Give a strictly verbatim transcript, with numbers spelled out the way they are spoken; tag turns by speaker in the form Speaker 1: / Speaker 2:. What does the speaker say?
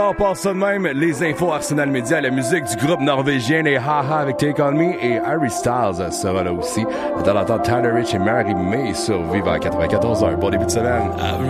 Speaker 1: On passe ça de même, les infos Arsenal Media, la musique du groupe norvégien les Haha avec Take On Me et Harry Styles sera là aussi. Dans l'entente Tyler Rich et Mary May sur Viva quatre-vingt-quatorze heures. Bon début de semaine.